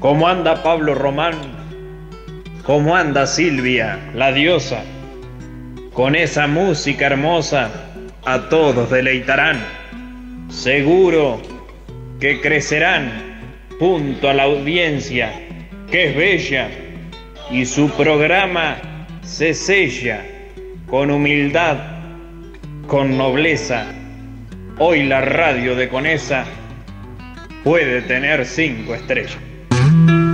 ¿Cómo anda Pablo Román? ¿Cómo anda Silvia, la diosa? Con esa música hermosa a todos deleitarán. Seguro que crecerán junto a la audiencia, que es bella, y su programa se sella con humildad, con nobleza. Hoy la radio de Conesa puede tener 5 estrellas.